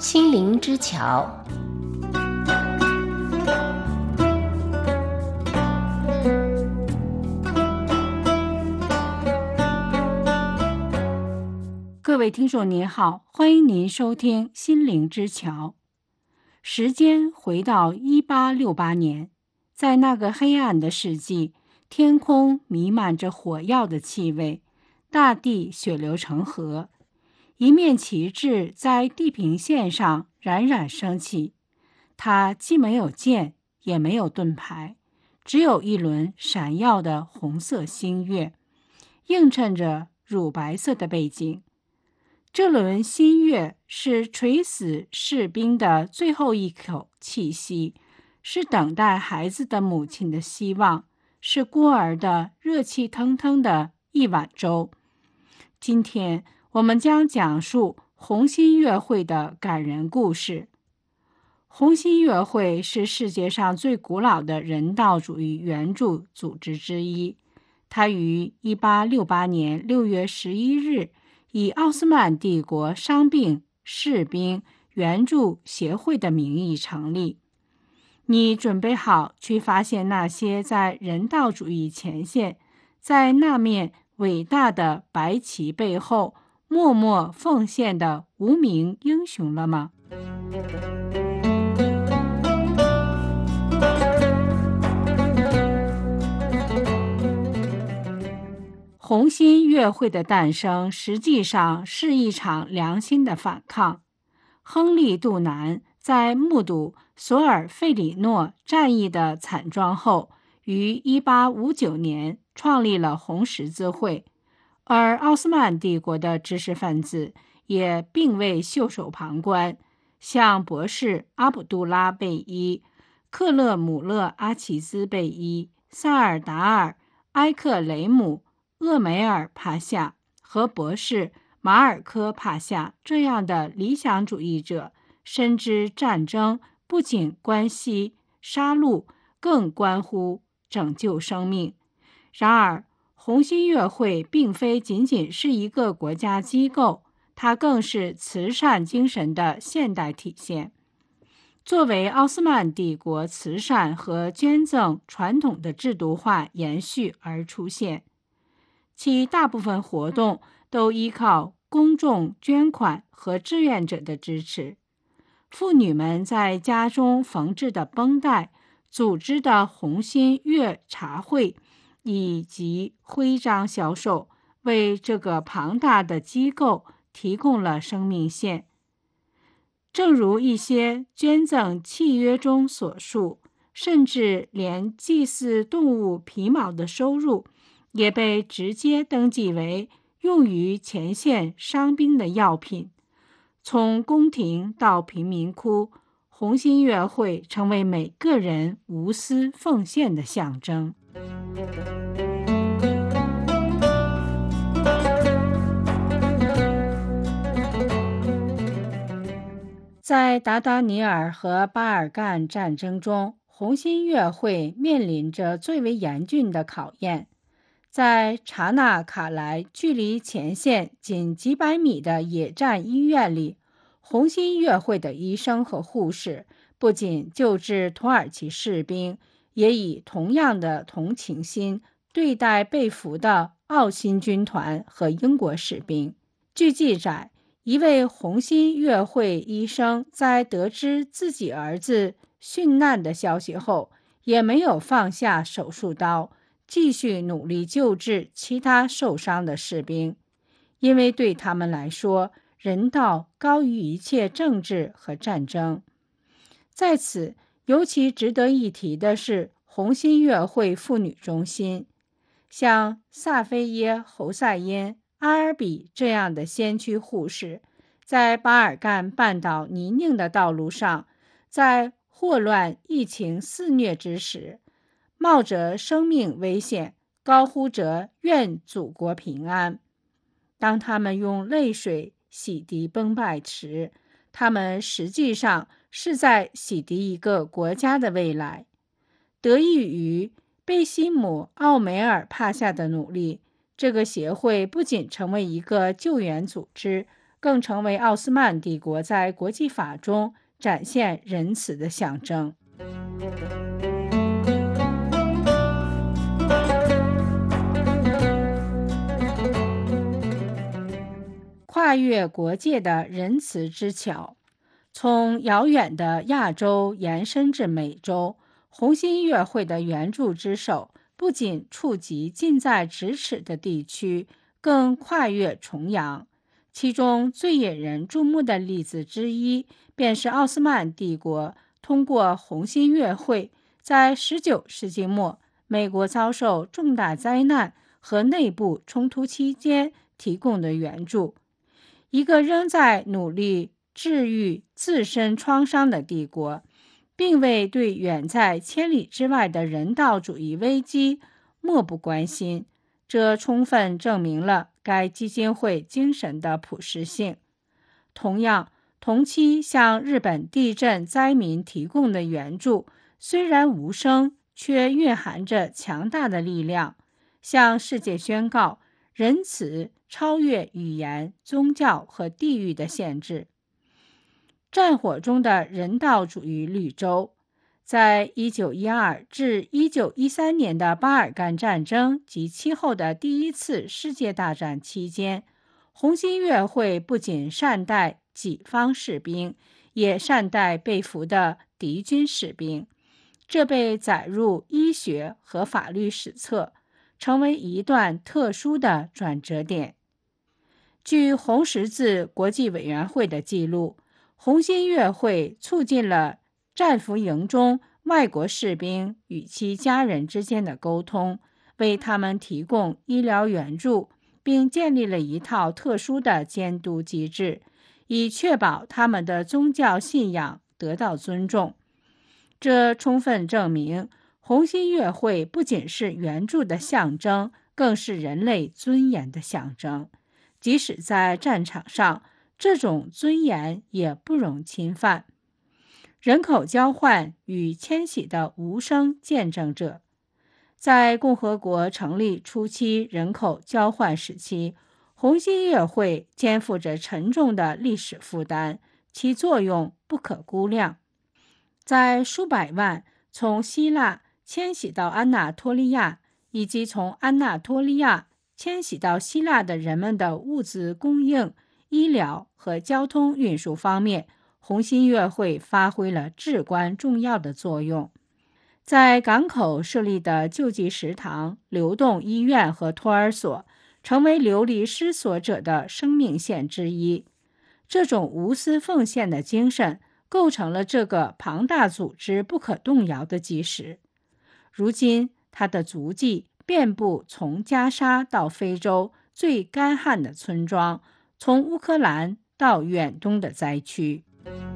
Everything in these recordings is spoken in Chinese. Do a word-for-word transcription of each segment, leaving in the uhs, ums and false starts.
心灵之桥。 各位听众您好，欢迎您收听心灵之桥。时间回到一八六八年，在那个黑暗的世纪，天空弥漫着火药的气味，大地血流成河，一面旗帜在地平线上冉冉升起，它既没有箭，也没有盾牌，只有一轮闪耀的红色星月，映衬着乳白色的背景。这轮新月是垂死士兵的最后一口气息，是等待孩子的母亲的希望，是孤儿的热气腾腾的一碗粥。今天我们将讲述红新月会的感人故事。红新月会是世界上最古老的人道主义援助组织之一，它于一八六八年六月十一日以奥斯曼帝国伤病士兵援助协会的名义成立。你准备好去发现那些在人道主义前线，在那面伟大的白旗背后默默奉献的无名英雄了吗？红新月会的诞生实际上是一场良心的反抗。亨利·杜南在目睹索尔费里诺战役的惨状后，于一八五九年创立了红十字会，而奥斯曼帝国的知识分子也并未袖手旁观，像博士阿卜杜拉贝伊、克勒姆勒阿齐兹贝伊、萨尔达尔、埃克雷姆、厄梅尔帕夏和博士马尔科帕夏这样的理想主义者深知战争不仅关系杀戮，更关乎拯救生命。然而，红新月会并非仅仅是一个国家机构，它更是慈善精神的现代体现。作为奥斯曼帝国慈善和捐赠传统的制度化延续而出现，其大部分活动都依靠公众捐款和志愿者的支持。妇女们在家中缝制的绷带、组织的红新月茶会以及徽章销售，为这个庞大的机构提供了生命线。正如一些捐赠契约中所述，甚至连祭祀动物皮毛的收入也被直接登记为用于前线伤兵的药品。从宫廷到贫民窟，红新月会成为每个人无私奉献的象征。在达达尼尔和巴尔干战争中，红新月会面临着最为严峻的考验。在查纳卡莱距离前线仅几百米的野战医院里，红新月会的医生和护士不仅救治土耳其士兵，也以同样的同情心对待被俘的奥新军团和英国士兵。据记载，一位红新月会医生在得知自己儿子殉难的消息后，也没有放下手术刀，继续努力救治其他受伤的士兵，因为对他们来说，人道高于一切政治和战争。在此，尤其值得一提的是红新月会妇女中心，像萨菲耶·侯赛因、阿尔比这样的先驱护士，在巴尔干半岛泥泞的道路上，在霍乱疫情肆虐之时，冒着生命危险，高呼着愿祖国平安。当他们用泪水洗涤崩败时，他们实际上是在洗涤一个国家的未来。得益于贝西姆·奥梅尔帕夏的努力，这个协会不仅成为一个救援组织， 更成为奥斯曼帝国在国际法中展现仁慈的象征。跨越国界的仁慈之桥，从遥远的亚洲延伸至美洲，红新月会的援助之手不仅触及近在咫尺的地区，更跨越重洋。其中最引人注目的例子之一，便是奥斯曼帝国通过红新月会，在十九世纪末美国遭受重大灾难和内部冲突期间提供的援助。一个仍在努力治愈自身创伤的帝国，并未对远在千里之外的人道主义危机漠不关心，这充分证明了该基金会精神的普适性。同样，同期向日本地震灾民提供的援助虽然无声，却蕴含着强大的力量，向世界宣告仁慈超越语言、宗教和地域的限制。战火中的人道主义绿洲，在一九一二至一九一三年的巴尔干战争及其后的第一次世界大战期间，红新月会不仅善待己方士兵，也善待被俘的敌军士兵，这被载入医学和法律史册，成为一段特殊的转折点。据红十字国际委员会的记录，红新月会促进了战俘营中外国士兵与其家人之间的沟通，为他们提供医疗援助，并建立了一套特殊的监督机制，以确保他们的宗教信仰得到尊重。这充分证明，红新月会不仅是援助的象征，更是人类尊严的象征。即使在战场上，这种尊严也不容侵犯。人口交换与迁徙的无声见证者，在共和国成立初期人口交换时期，红新月会肩负着沉重的历史负担，其作用不可估量。在数百万从希腊迁徙到安纳托利亚，以及从安纳托利亚迁徙到希腊的人们的物资供应、医疗和交通运输方面，红新月会发挥了至关重要的作用。在港口设立的救济食堂、流动医院和托儿所，成为流离失所者的生命线之一。这种无私奉献的精神，构成了这个庞大组织不可动摇的基石。如今，它的足迹遍布从加沙到非洲最干旱的村庄，从乌克兰到远东的灾区。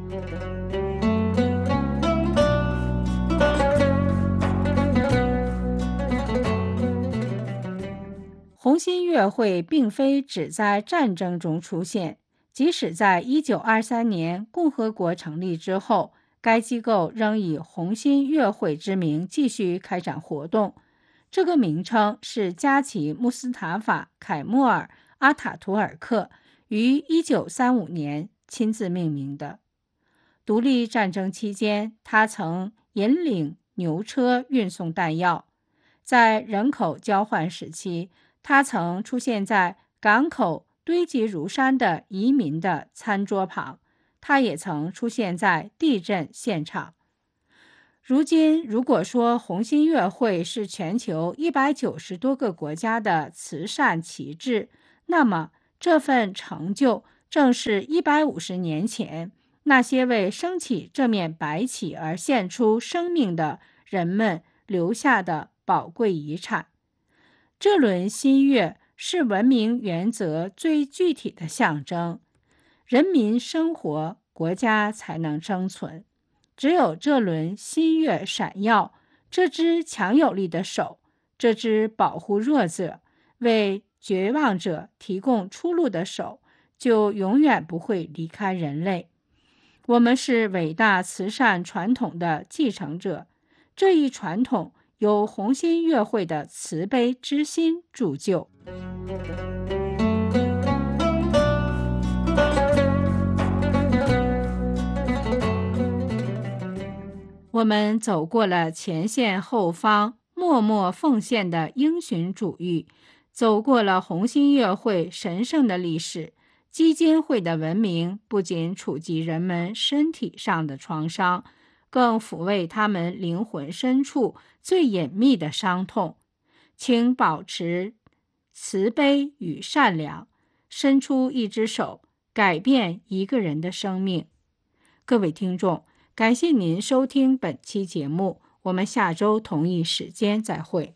红新月会并非只在战争中出现，即使在一九二三年共和国成立之后，该机构仍以红新月会之名继续开展活动。这个名称是加齐穆斯塔法·凯莫尔·阿塔图尔克于一九三五年亲自命名的。独立战争期间，他曾引领牛车运送弹药。在人口交换时期，他曾出现在港口堆积如山的移民的餐桌旁，他也曾出现在地震现场。如今，如果说红新月会是全球一百九十多个国家的慈善旗帜，那么这份成就正是一百五十年前那些为升起这面白旗而献出生命的人们留下的宝贵遗产。这轮新月是文明原则最具体的象征，人民生活，国家才能生存。只有这轮新月闪耀，这只强有力的手，这只保护弱者、为绝望者提供出路的手，就永远不会离开人类。我们是伟大慈善传统的继承者，这一传统由红新月会的慈悲之心铸就。 我们走过了前线后方默默奉献的英雄主义，走过了红星乐会神圣的历史。基金会的文明不仅触及人们身体上的创伤，更抚慰他们灵魂深处最隐秘的伤痛。请保持慈悲与善良，伸出一只手，改变一个人的生命。各位听众，感谢您收听本期节目，我们下周同一时间再会。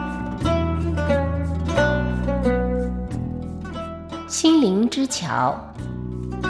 心灵之桥